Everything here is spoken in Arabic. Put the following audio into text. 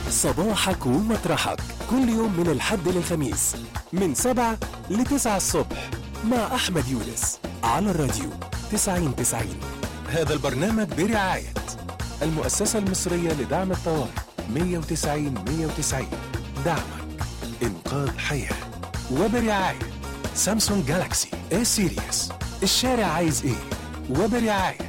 صباحك ومطرحك كل يوم من الحد للخميس من 7 ل 9 الصبح مع أحمد يونس على الراديو 90-90. هذا البرنامج برعاية المؤسسة المصرية لدعم الطوارئ 190-190. دعمك إنقاذ حياة. وبرعاية سامسونج جالاكسي A سيريس. الشارع عايز إيه؟ وبرعاية